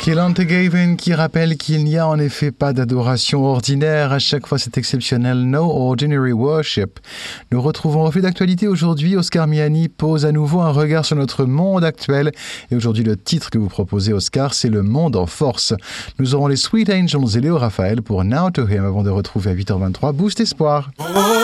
Kelante Gavin qui rappelle qu'il n'y a en effet pas d'adoration ordinaire, à chaque fois c'est exceptionnel, no ordinary worship. Nous retrouvons Reflet d'actualité aujourd'hui, Oscar Miani pose à nouveau un regard sur notre monde actuel et aujourd'hui le titre que vous proposez Oscar, c'est Le Monde en Force. Nous aurons les Sweet Angels et Léo Raphaël pour Now to Him avant de retrouver à 8h23 Boost Espoir.